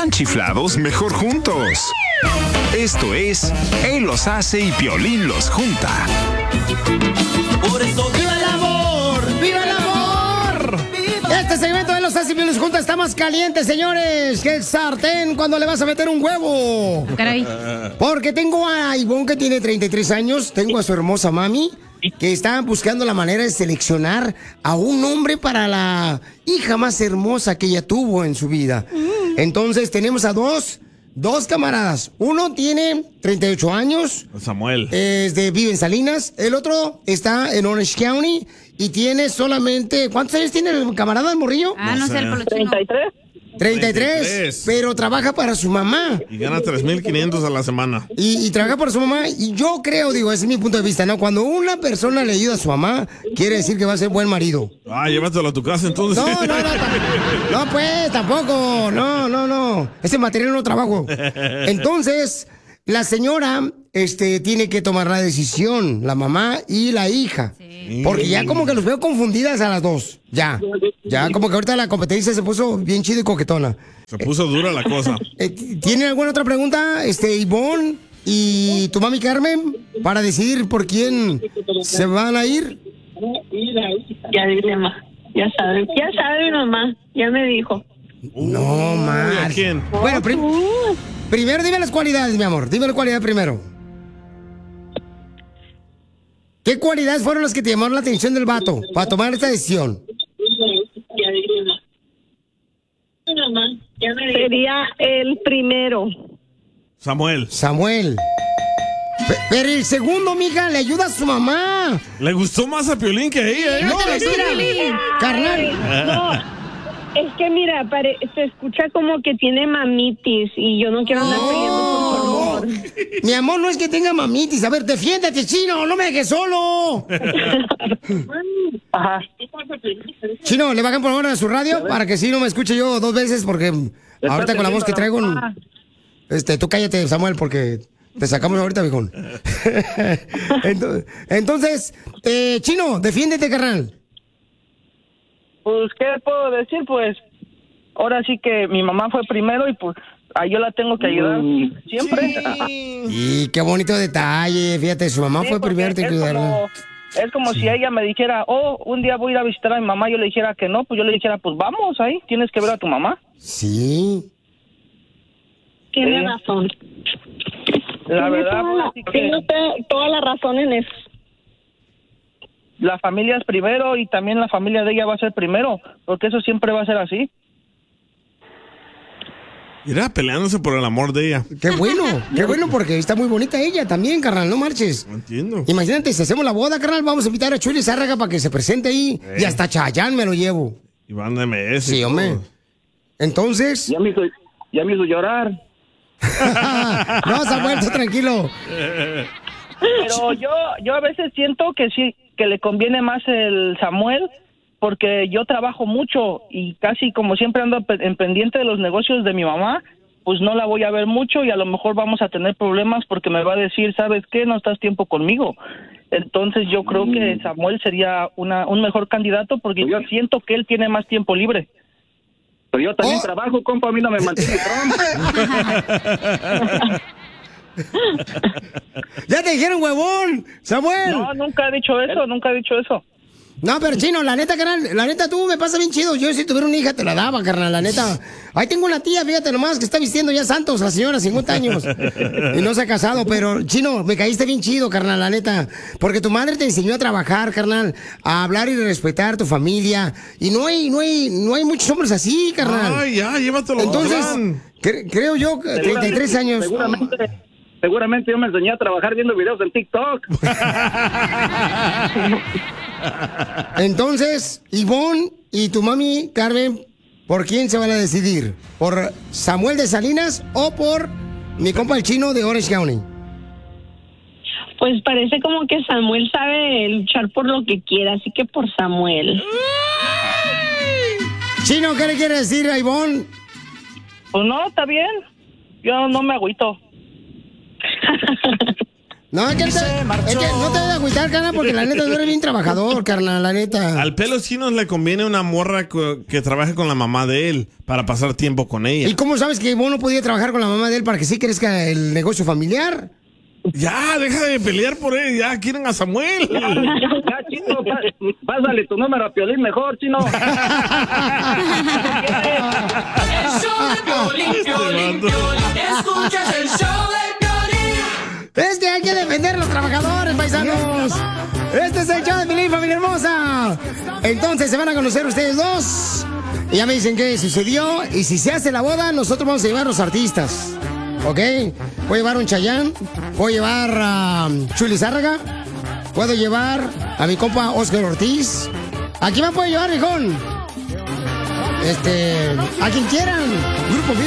están chiflados, mejor juntos. Esto es Él los hace y Piolín los junta. Por eso ¡Viva el amor! ¡Viva el amor! Este segmento de los hace y Piolín los junta está más caliente, señores, que el sartén cuando le vas a meter un huevo. Caray. Porque tengo a Ivonne, que tiene 33 años, tengo a su hermosa mami, que está buscando la manera de seleccionar a un hombre para la hija más hermosa que ella tuvo en su vida. Entonces tenemos a dos camaradas. Uno tiene 38 años. Samuel. Vive en Salinas. El otro está en Orange County y tiene solamente... ¿Cuántos años tiene el camarada, el morrillo? No sé, el polochino. 33, pero trabaja para su mamá. Y gana 3,500 a la semana. Y trabaja para su mamá. Y yo creo, ese es mi punto de vista, ¿no? Cuando una persona le ayuda a su mamá, quiere decir que va a ser buen marido. Llévatelo a tu casa entonces. No, pues, tampoco. No. Ese material no trabajo. Entonces, la señora tiene que tomar la decisión, la mamá y la hija. Sí. Porque ya como que los veo confundidas a las dos. Ya como que ahorita la competencia se puso bien chida y coquetona. Se puso dura la cosa. ¿Tienen alguna otra pregunta, Ivonne y tu mami Carmen, para decidir por quién se van a ir? Ya dile, ma. Ya sabe mi mamá. Ya me dijo. No, ma. ¿A quién? Bueno, primero dime las cualidades, mi amor. Dime la cualidad primero. ¿Qué cualidades fueron las que te llamaron la atención del vato para tomar esta decisión? Sería el primero. Samuel. Pero el segundo, mija, le ayuda a su mamá. Le gustó más a Piolín que a ella, ¿eh? No, carnal. No. Es que mira, se escucha como que tiene mamitis y yo no quiero andar pidiendo por favor. Mi amor, no es que tenga mamitis. A ver, defiéndete, Chino, no me dejes solo. Ajá. Chino, le bajan por favor a su radio para que si no me escuche yo 2 veces porque ahorita con la voz que traigo... tú cállate, Samuel, porque te sacamos ahorita, viejón. Entonces, Chino, defiéndete, carnal. Pues, ¿qué puedo decir? Pues, ahora sí que mi mamá fue primero y pues, yo la tengo que ayudar siempre. Sí. Y qué bonito detalle, fíjate, su mamá fue primero, te ayudarla. Es como si ella me dijera, un día voy a ir a visitar a mi mamá, yo le dijera que no, pues yo le dijera, pues vamos ahí, tienes que ver a tu mamá. Sí. Tiene razón. La verdad, tiene toda la razón en eso. La familia es primero y también la familia de ella va a ser primero, porque eso siempre va a ser así. Irá peleándose por el amor de ella. Qué bueno porque está muy bonita ella también, carnal, no marches. No entiendo. Imagínate, si hacemos la boda, carnal, vamos a invitar a Chuli Zárraga para que se presente ahí. Y hasta Chayanne me lo llevo. Y van de MS. Sí, hombre. Entonces... Ya me hizo llorar. No, Samuel, tú tranquilo. Pero yo a veces siento que sí, que le conviene más el Samuel, porque yo trabajo mucho y casi como siempre ando en pendiente de los negocios de mi mamá, pues no la voy a ver mucho y a lo mejor vamos a tener problemas porque me va a decir, ¿sabes qué? No estás tiempo conmigo. Entonces yo creo que Samuel sería un mejor candidato porque yo siento que él tiene más tiempo libre. Pero yo también trabajo, compa, a mí no me mantiene Trump. ¡Ya te dijeron, huevón! ¡Samuel! No, nunca he dicho eso. No, pero Chino, la neta, carnal, la neta tú me pasa bien chido. Yo si tuviera una hija te la daba, carnal, la neta. Ahí tengo una tía, fíjate nomás, que está vistiendo ya santos, la señora, 50 años. Y no se ha casado, pero Chino, me caíste bien chido, carnal, la neta. Porque tu madre te enseñó a trabajar, carnal, a hablar y respetar a tu familia. Y no hay muchos hombres así, carnal. Ay, ya, llévatelo. Entonces, creo yo, 33 años. Seguramente yo me enseñé a trabajar viendo videos en TikTok. Entonces, Ivonne y tu mami, Carmen, ¿por quién se van a decidir? ¿Por Samuel de Salinas o por mi compa el Chino de Orange County? Pues parece como que Samuel sabe luchar por lo que quiera, así que por Samuel. Chino, ¿qué le quiere decir a Ivonne? Pues no, está bien. Yo no me agüito. No, es que no te vayas a agüitar, carnal, porque la neta tú eres bien trabajador, carnal, la neta. Al Pelos Chinos le conviene una morra que trabaje con la mamá de él para pasar tiempo con ella. ¿Y cómo sabes que vos no podías trabajar con la mamá de él para que sí crezca el negocio familiar? Ya, deja de pelear por él, ya quieren a Samuel. Ya, Chino, pásale tu número a Piolín mejor, Chino. El show de Piolín, Piolín, Piolín. Escuchas el show de Piolín. Es que hay que defender a los trabajadores, paisanos. Este es el show de Piolín, familia hermosa. Entonces se van a conocer ustedes dos. Y ya me dicen qué sucedió. Y si se hace la boda, nosotros vamos a llevar a los artistas. ¿Ok? Puedo llevar un Chayanne, puedo llevar a Chuli Zárraga, puedo llevar a mi compa Oscar Ortiz. ¿A quién me puede llevar, viejón? A quien quieran. Grupo